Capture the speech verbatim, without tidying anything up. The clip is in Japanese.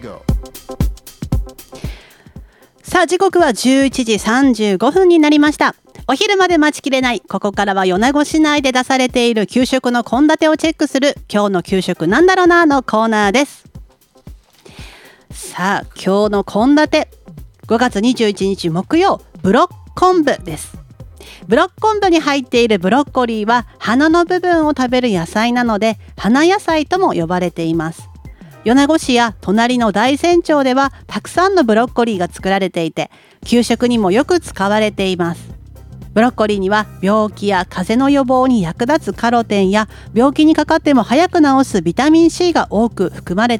さあ時刻はじゅういちじさんじゅうごふんになりました。お昼まで待ちきれない。ここからは米子市内で出されている給食の献立をチェックする今日の給食なんだろうなのコーナーです。さあ今日の献立、ごがつにじゅういちにち木曜、ブロッ昆布です。ブロッ昆布に入っているブロッコリーは花の部分を食べる野菜なので花野菜とも呼ばれています。米子市や隣の大山町ではたくさんのブロッコリーが作られていて給食にもよく使われています。ブロッコリーには病気や風邪の予防に役立つカロテンや病気にかかっても早く治すビタミン C が多く含まれています。